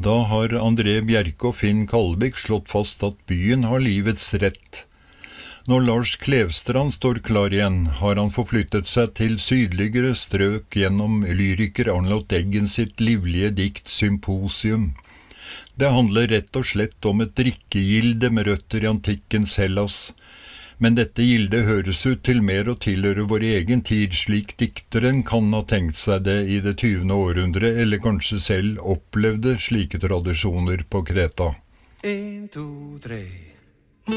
Da har André Bjerke og Finn Kalbæk slått fast at byen har livets rett. Når Lars Klevstrand står klar igjen, har han forflyttet seg til sydligere strøk gjennom lyriker Arnold Eggen sitt livlige dikt Symposium. Det handler rett og slett om et drikkegilde med røtter i antikkens Hellas. Men dette gildet høres ut til mer å tilhøre vår egen tid, slik dikteren kan ha tenkt seg det i det 20. århundre, eller kanskje selv opplevde slike tradisjoner på Kreta. 1, 2, 3